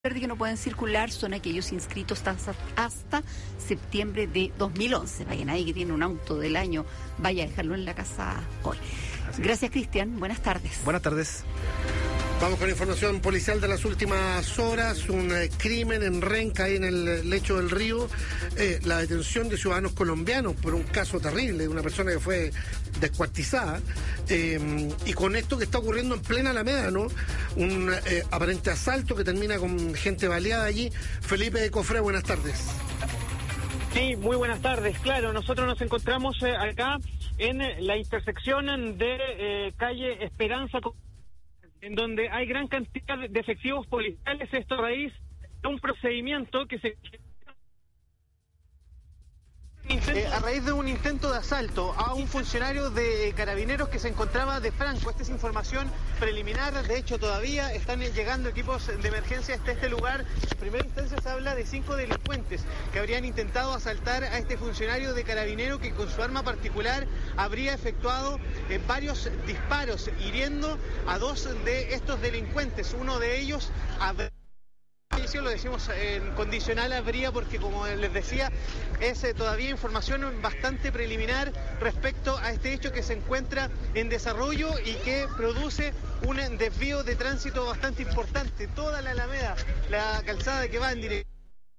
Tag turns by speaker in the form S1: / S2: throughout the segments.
S1: verde que no pueden circular son aquellos inscritos hasta septiembre de 2011. Vaya, nadie que tiene un auto del año vaya a dejarlo en la casa hoy. Gracias, Cristian. Buenas tardes.
S2: Buenas tardes.
S3: Vamos con información policial de las últimas horas. Un crimen en Renca, ahí en el lecho del río. La detención de ciudadanos colombianos por un caso terrible de una persona que fue descuartizada. Y con esto que está ocurriendo en plena Alameda, ¿no? Un aparente asalto que termina con gente baleada allí. Felipe de Cofré, buenas tardes.
S4: Sí, muy buenas tardes. Claro, nosotros nos encontramos acá en la intersección de calle Esperanza, en donde hay gran cantidad de efectivos policiales. Esto a raíz de un procedimiento que se...
S5: a raíz de un intento de asalto a un funcionario de Carabineros que se encontraba de Franco. Esta es información preliminar. De hecho, todavía están llegando equipos de emergencia hasta este lugar. En primera instancia se habla de 5 delincuentes que habrían intentado asaltar a este funcionario de Carabineros, que con su arma particular habría efectuado varios disparos, hiriendo a 2 de estos delincuentes. Uno de ellos lo decimos en condicional habría, porque como les decía, es todavía información bastante preliminar respecto a este hecho que se encuentra en desarrollo y que produce un desvío de tránsito bastante importante. Toda la Alameda, la calzada que va en dirección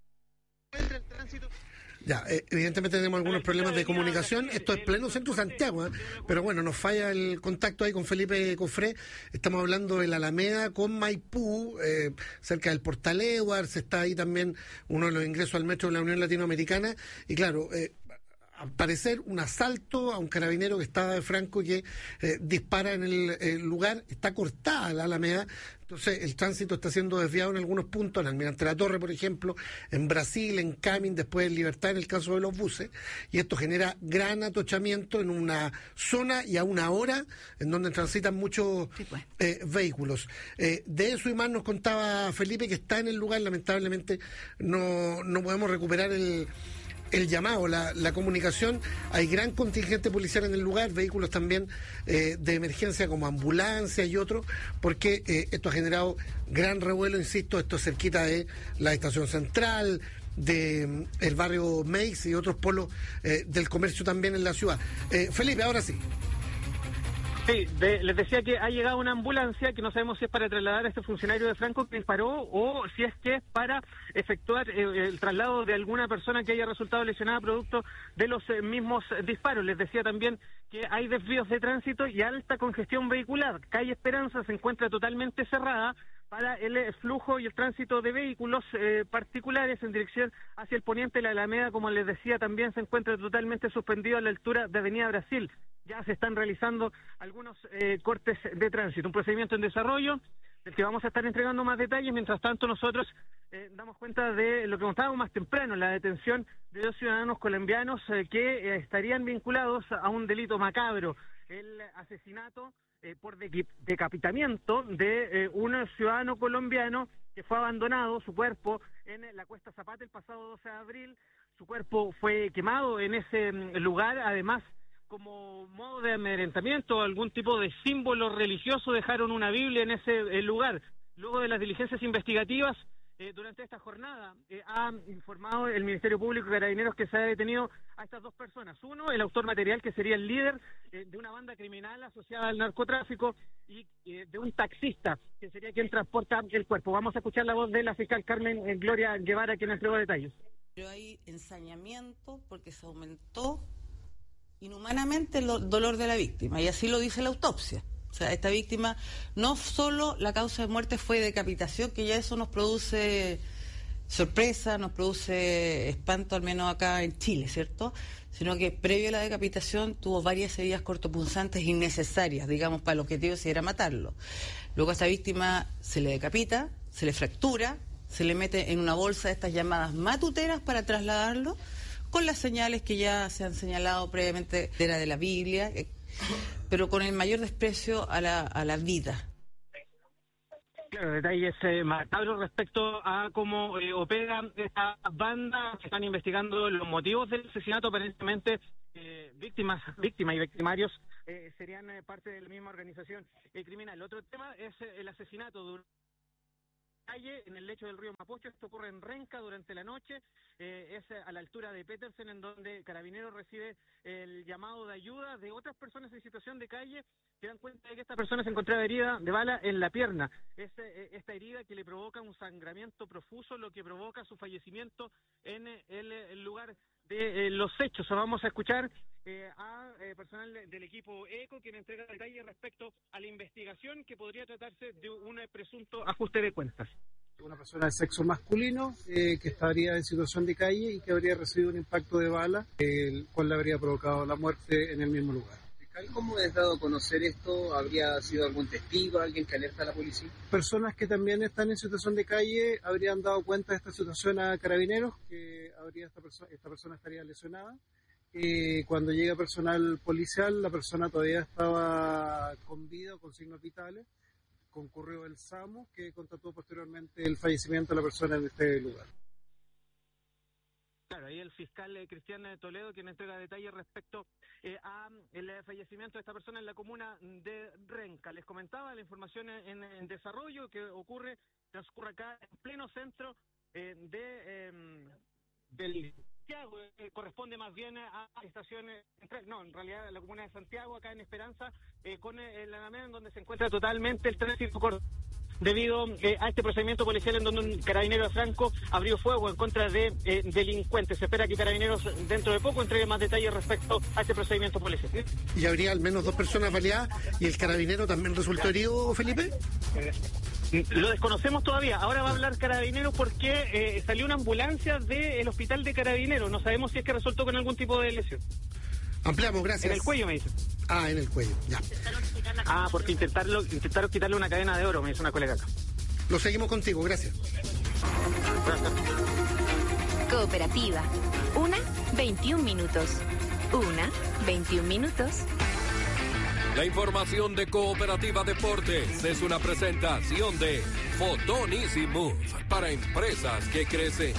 S5: el tránsito.
S3: Ya, evidentemente tenemos algunos problemas de comunicación. Esto es pleno centro de Santiago, pero bueno, nos falla el contacto ahí con Felipe Cofré. Estamos hablando de la Alameda con Maipú, cerca del Portal Edwards. Está ahí también uno de los ingresos al metro de la Unión Latinoamericana. Y claro, al parecer un asalto a un carabinero que estaba de Franco, que dispara en el lugar. Está cortada la Alameda, entonces el tránsito está siendo desviado en algunos puntos, en Almirante La Torre, por ejemplo, en Brasil, en Camin, después en Libertad, en el caso de los buses, y esto genera gran atochamiento en una zona y a una hora en donde transitan muchos vehículos. De eso y más nos contaba Felipe, que está en el lugar. Lamentablemente no podemos recuperar el llamado, la comunicación. Hay gran contingente policial en el lugar, vehículos también de emergencia como ambulancia y otros, porque esto ha generado gran revuelo, insisto. Esto es cerquita de la estación central, de el barrio Meix y otros polos del comercio también en la ciudad. Felipe, ahora sí.
S4: Sí, les decía que ha llegado una ambulancia que no sabemos si es para trasladar a este funcionario de Franco que disparó o si es que es para efectuar el traslado de alguna persona que haya resultado lesionada producto de los mismos disparos. Les decía también que hay desvíos de tránsito y alta congestión vehicular. Calle Esperanza se encuentra totalmente cerrada para el flujo y el tránsito de vehículos particulares en dirección hacia el poniente. La Alameda, como les decía, también se encuentra totalmente suspendido a la altura de Avenida Brasil. Ya se están realizando algunos cortes de tránsito, un procedimiento en desarrollo del que vamos a estar entregando más detalles. Mientras tanto, nosotros damos cuenta de lo que contábamos más temprano, la detención de 2 ciudadanos colombianos que estarían vinculados a un delito macabro, el asesinato por decapitamiento de un ciudadano colombiano que fue abandonado, su cuerpo, en la Cuesta Zapata el pasado 12 de abril. Su cuerpo fue quemado en ese lugar. Además, como modo de amedrentamiento, algún tipo de símbolo religioso, dejaron una Biblia en ese lugar. Luego de las diligencias investigativas, durante esta jornada, ha informado el Ministerio Público y Carabineros que se ha detenido a estas 2 personas. Uno, el autor material, que sería el líder de una banda criminal asociada al narcotráfico, y de un taxista, que sería quien transporta el cuerpo. Vamos a escuchar la voz de la fiscal Carmen Gloria Guevara, quien entregó detalles.
S6: Pero hay ensañamiento porque se aumentó inhumanamente el dolor de la víctima, y así lo dice la autopsia. O sea, esta víctima, no solo la causa de muerte fue decapitación, que ya eso nos produce sorpresa, nos produce espanto, al menos acá en Chile, ¿cierto? Sino que previo a la decapitación tuvo varias heridas cortopunzantes innecesarias, digamos, para el objetivo si era matarlo. Luego a esta víctima se le decapita, se le fractura, se le mete en una bolsa de estas llamadas matuteras para trasladarlo, con las señales que ya se han señalado previamente, era de la Biblia, pero con el mayor desprecio a la vida.
S4: Claro, detalles macabros respecto a cómo opera esta banda. Se están investigando los motivos del asesinato. Aparentemente víctimas y victimarios serían parte de la misma organización criminal. Otro tema es el asesinato de calle en el lecho del río Mapocho. Esto ocurre en Renca durante la noche, es a la altura de Petersen, en donde Carabineros recibe el llamado de ayuda de otras personas en situación de calle que dan cuenta de que esta persona se encontraba herida de bala en la pierna. Es esta herida que le provoca un sangramiento profuso, lo que provoca su fallecimiento en el lugar de los hechos. Vamos a escuchar a personal del equipo ECO, quien entrega detalles respecto a la investigación que podría tratarse de un presunto ajuste de cuentas.
S2: Una persona de sexo masculino que estaría en situación de calle y que habría recibido un impacto de bala, el cual le habría provocado la muerte en el mismo lugar.
S7: ¿Cómo es dado a conocer esto? ¿Habría sido algún testigo, alguien que alerta a la policía?
S2: Personas que también están en situación de calle habrían dado cuenta de esta situación a Carabineros, que esta persona estaría lesionada. Cuando llega personal policial, la persona todavía estaba con vida o con signos vitales. Concurrió el SAMU, que constató posteriormente el fallecimiento de la persona en este lugar.
S4: Claro, ahí el fiscal Cristian Toledo, quien entrega detalles respecto a el fallecimiento de esta persona en la comuna de Renca. Les comentaba la información en desarrollo que transcurre acá en pleno centro del Santiago, corresponde más bien a estaciones, en realidad la comuna de Santiago, acá en Esperanza, con la Alameda, en donde se encuentra totalmente el tránsito corto, debido a este procedimiento policial en donde un carabinero de Franco abrió fuego en contra de delincuentes. Se espera que Carabineros dentro de poco entregue más detalles respecto a este procedimiento policial.
S3: ¿Y habría al menos 2 personas baleadas y el carabinero también resultó herido, Felipe?
S4: Lo desconocemos todavía. Ahora va a hablar Carabineros porque salió una ambulancia del hospital de Carabineros. No sabemos si es que resultó con algún tipo de lesión.
S3: Ampliamos, gracias.
S4: En el cuello, me dice.
S3: Ah, en el cuello, ya.
S4: Porque intentaron quitarle una cadena de oro, me dice una colega acá.
S3: Lo seguimos contigo, gracias.
S8: Cooperativa. 21 minutos. 21 minutos.
S9: La información de Cooperativa Deportes es una presentación de Fotón Easy Move para empresas que crecen.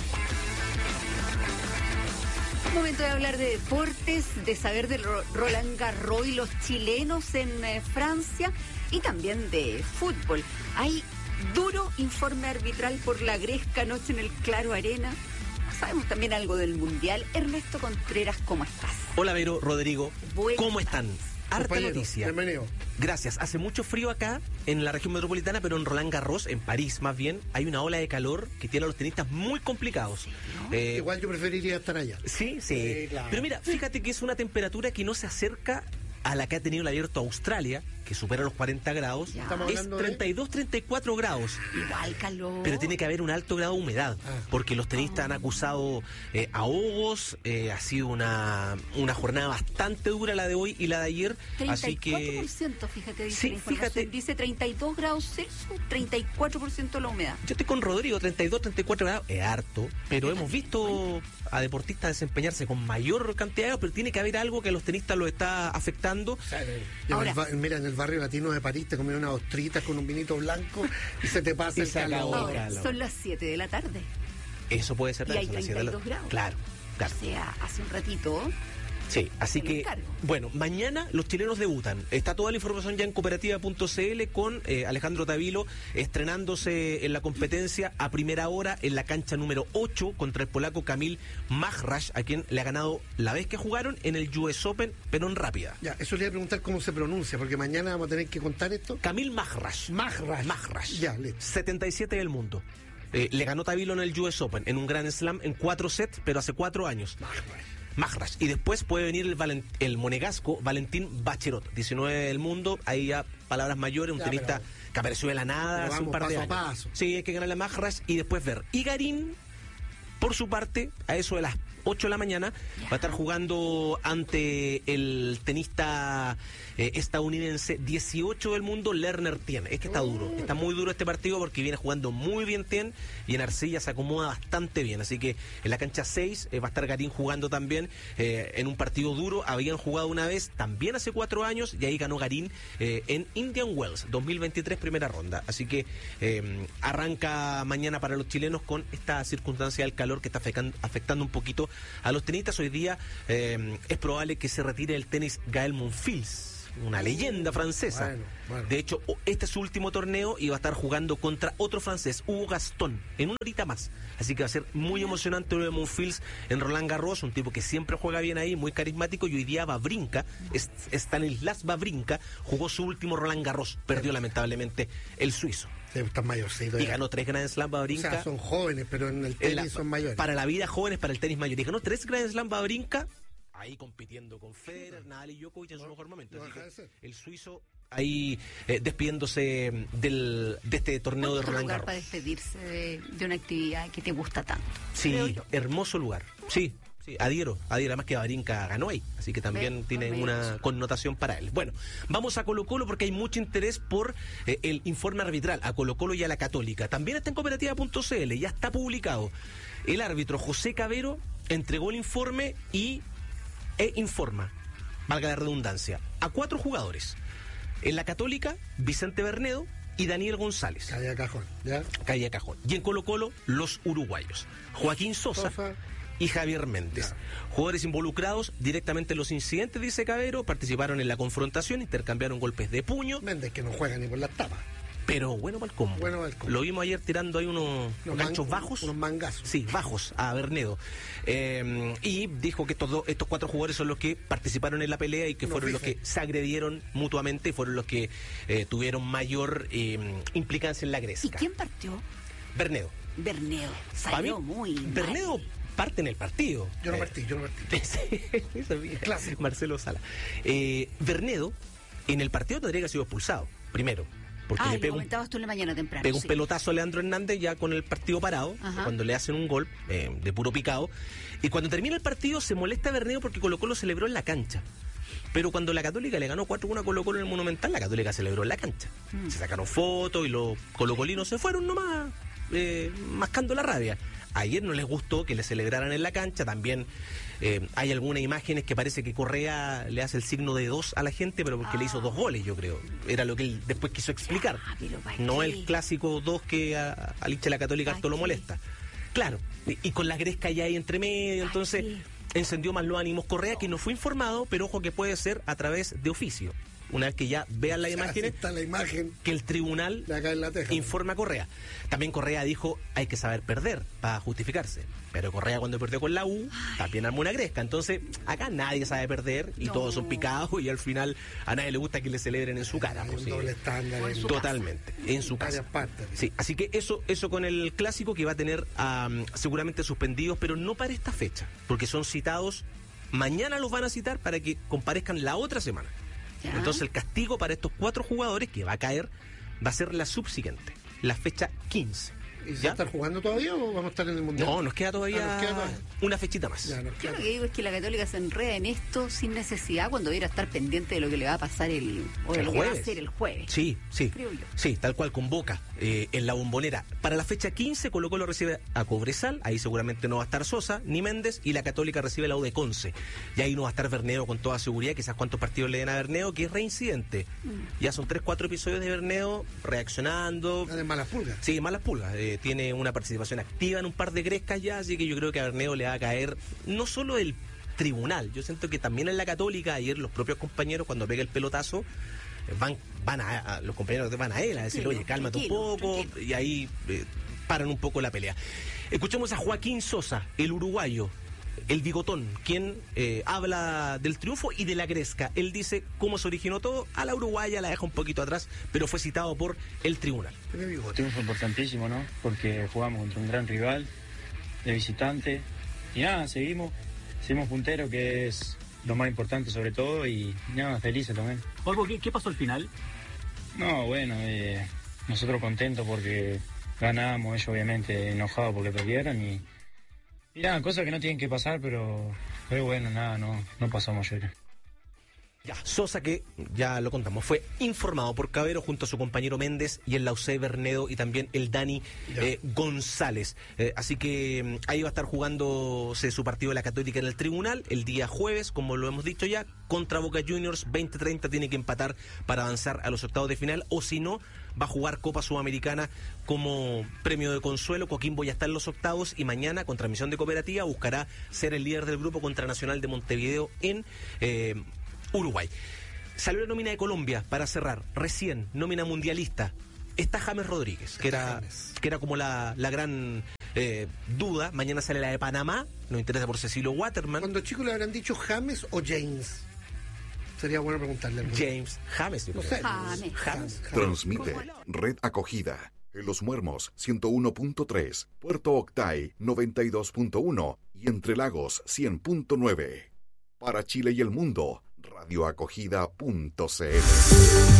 S1: Momento de hablar de deportes, de saber de Roland Garros y los chilenos en Francia, y también de fútbol. Hay duro informe arbitral por la Gresca anoche en el Claro Arena. Sabemos también algo del Mundial. Ernesto Contreras, ¿cómo estás?
S10: Hola, Vero, Rodrigo. ¿Cómo están? Harta noticia.
S3: Bienvenido.
S10: Gracias. Hace mucho frío acá en la región metropolitana, pero en Roland Garros, en París más bien, hay una ola de calor que tiene a los tenistas muy complicados.
S3: Sí, ¿no? Igual yo preferiría estar allá.
S10: Sí. Claro. Pero mira, fíjate que es una temperatura que no se acerca a la que ha tenido el Abierto Australia, que supera los 40 grados. Es 32, 34 grados.
S1: Igual calor.
S10: Pero tiene que haber un alto grado de humedad, porque los tenistas han acusado ahogos. Ha sido una jornada bastante dura la de hoy y la de ayer.
S1: 34%,
S10: así que,
S1: fíjate, dice
S10: sí,
S1: la información.
S10: fíjate.
S1: Dice 32 grados Celsius, 34% la humedad.
S10: Yo estoy con Rodrigo, 32, 34 grados, es harto, pero hemos visto a deportistas desempeñarse con mayor cantidad de grados, pero tiene que haber algo que a los tenistas lo está afectando.
S3: Ahora, mira, en el barrio latino de París te comen unas ostritas con un vinito blanco y se te pasa el calor.
S1: Ahora, son las 7 de la tarde.
S10: Eso puede ser.
S1: Y hay 32 grados.
S10: Claro.
S1: O sea, hace un ratito.
S10: Sí, así que, bueno, mañana los chilenos debutan. Está toda la información ya en cooperativa.cl con Alejandro Tavilo estrenándose en la competencia a primera hora en la cancha número 8 contra el polaco Kamil Majrash, a quien le ha ganado la vez que jugaron en el US Open, pero en rápida.
S3: Ya, eso le voy a preguntar cómo se pronuncia, porque mañana vamos a tener que contar esto.
S10: Kamil Majrash. Majrash.
S3: Ya, listo.
S10: 77 del mundo. Le ganó Tavilo en el US Open, en un Grand Slam, en 4 sets, pero hace 4 años. Majrash. Y después puede venir el monegasco Valentín Baccherot, 19 del mundo, ahí ya palabras mayores, un tenista que apareció de la nada hace un par de años.
S3: Paso.
S10: Sí, hay que ganarle a Majrash y después ver. Y Garín, por su parte, a eso de las 8 de la mañana, va a estar jugando ante el tenista estadounidense 18 del mundo, Lerner Tien. Está duro, está muy duro este partido porque viene jugando muy bien Tien y en arcilla se acomoda bastante bien. Así que en la cancha 6 va a estar Garín jugando también en un partido duro. Habían jugado una vez también hace 4 años y ahí ganó Garín en Indian Wells 2023, primera ronda. Así que arranca mañana para los chilenos con esta circunstancia del calor que está afectando un poquito a los tenistas. Hoy día es probable que se retire el tenis Gael Monfils. una leyenda francesa.
S3: Bueno.
S10: De hecho, este es su último torneo y va a estar jugando contra otro francés, Hugo Gaston, en una horita más. Así que va a ser muy emocionante lo de Monfils en Roland Garros, un tipo que siempre juega bien ahí, muy carismático, y hoy día Wawrinka, Stanislas Wawrinka, jugó su último Roland Garros, perdió lamentablemente el suizo.
S3: Sí, están mayorcitos.
S10: Y ganó 3 Grand Slam Wawrinka.
S3: O sea, son jóvenes, pero en el tenis son mayores.
S10: Para la vida jóvenes, para el tenis mayor. Y ganó 3 Grand Slam Wawrinka, ahí compitiendo con Federer, Nadal y Djokovic en su mejor momento. Así que el suizo ahí despidiéndose de este torneo de Roland Garros.
S1: Para despedirse de una actividad que te gusta tanto.
S10: Sí, hermoso lugar. Sí, adhiero. Además que Wawrinka ganó ahí, así que también tiene una connotación para él. Bueno, vamos a Colo-Colo porque hay mucho interés por el informe arbitral a Colo-Colo y a la Católica. También está en cooperativa.cl, ya está publicado. El árbitro José Cavero entregó el informe e informa, valga la redundancia, a 4 jugadores. En la Católica, Vicente Bernedo y Daniel González.
S3: Calle a cajón, ¿ya?
S10: Calle a cajón. Y en Colo-Colo, los uruguayos. Joaquín Sosa y Javier Méndez. Jugadores involucrados directamente en los incidentes, dice Cavero, participaron en la confrontación, intercambiaron golpes de puño.
S3: Méndez que no juega ni por las tapas.
S10: Pero bueno para el combo. Lo vimos ayer tirando ahí unos ganchos bajos.
S3: Unos mangazos.
S10: Sí, bajos a Bernedo. Y dijo que estos 4 jugadores son los que participaron en la pelea y que fueron los que se agredieron mutuamente y fueron los que tuvieron mayor implicancia en la gresca.
S1: ¿Y quién partió?
S10: Bernedo.
S1: Salió muy
S10: Bernedo parte en el partido.
S3: Yo no partí.
S10: Clásico. Marcelo Sala. Bernedo en el partido tendría que haber sido expulsado, primero. Porque le
S1: lo comentabas tú en la mañana temprano.
S10: Pega un pelotazo a Leandro Hernández ya con el partido parado, cuando le hacen un gol de puro picado. Y cuando termina el partido se molesta a Bernedo porque Colo-Colo celebró en la cancha. Pero cuando la Católica le ganó 4-1 a Colo-Colo en el Monumental, la Católica celebró en la cancha. Se sacaron fotos y los colocolinos se fueron nomás mascando la rabia. Ayer no les gustó que le celebraran en la cancha. También hay algunas imágenes que parece que Correa le hace el signo de 2 a la gente, pero porque le hizo 2 goles, yo creo. Era lo que él después quiso explicar. No el clásico 2 que al hincha de la Católica harto lo molesta. Claro, y con la gresca ya ahí entre medio, entonces encendió más los ánimos Correa, que no fue informado, pero ojo que puede ser a través de oficio. Una vez que ya vean las imágenes,
S3: está la imagen
S10: que el tribunal informa a Correa. También Correa dijo, hay que saber perder para justificarse. Pero Correa cuando perdió con la U, también armó una gresca. Entonces, acá nadie sabe perder y todos son picados y al final a nadie le gusta que le celebren en su cara.
S3: Pues, un doble estándar.
S10: Totalmente, en su casa. Sí, así que eso con el clásico que va a tener seguramente suspendidos, pero no para esta fecha, porque son citados, mañana los van a citar para que comparezcan la otra semana. Entonces el castigo para estos 4 jugadores que va a caer va a ser la subsiguiente, la fecha 15.
S3: ¿Y ya estar jugando todavía o vamos a estar en el Mundial?
S10: No, nos queda todavía una fechita más.
S1: Yo lo que digo es que la Católica se enreda en esto sin necesidad cuando debiera estar pendiente de lo que le va a pasar el jueves.
S10: Sí,
S1: creo yo.
S10: Sí, tal cual con Boca en la Bombonera. Para la fecha 15 Colo-Colo recibe a Cobresal, ahí seguramente no va a estar Sosa ni Méndez, y la Católica recibe la U de Conce. Y ahí no va a estar Bernedo con toda seguridad, quizás cuántos partidos le den a Bernedo, que es reincidente. Ya son 3-4 episodios de Bernedo reaccionando.
S3: De malas pulgas.
S10: Sí, malas pulgas. Tiene una participación activa en un par de grescas ya, así que yo creo que a Bernedo le va a caer no solo el tribunal, yo siento que también en la Católica, ayer los propios compañeros cuando pega el pelotazo los compañeros van a él a decirle, oye, cálmate un poco, y ahí paran un poco la pelea. Escuchemos a Joaquín Sosa, el uruguayo, el bigotón, quien habla del triunfo y de la gresca. Él dice cómo se originó todo. A la uruguaya la deja un poquito atrás, pero fue citado por el tribunal.
S11: Triunfo importantísimo, ¿no? Porque jugamos contra un gran rival de visitante y nada, seguimos punteros, que es lo más importante sobre todo, y nada, felices también.
S12: ¿Qué pasó al final?
S11: No, bueno, nosotros contentos porque ganamos, ellos obviamente enojados porque perdieron y nada, cosas que no tienen que pasar, pero bueno, nada, no pasó mayores.
S10: Ya, Sosa, que ya lo contamos, fue informado por Cavero junto a su compañero Méndez y el Laucé Bernedo y también el Dani González. Así que ahí va a estar jugándose su partido de la Católica en el tribunal el día jueves, como lo hemos dicho ya, contra Boca Juniors. 20-30 tiene que empatar para avanzar a los octavos de final, o si no, va a jugar Copa Sudamericana como premio de consuelo. Coquimbo ya está en los octavos y mañana, con transmisión de Cooperativa, buscará ser el líder del grupo contra Nacional de Montevideo en Uruguay. Salió la nómina de Colombia para cerrar. Recién, nómina mundialista. Está James Rodríguez, que era como la gran duda. Mañana sale la de Panamá. Nos interesa por Cecilio Waterman.
S3: Cuando chicos le habrán dicho James o James. Sería bueno preguntarle.
S10: James. James.
S3: No sé.
S10: James.
S12: Transmite Red Acogida. En Los Muermos 101.3, Puerto Octay 92.1 y Entre Lagos 100.9. Para Chile y el mundo, radioacogida.cl.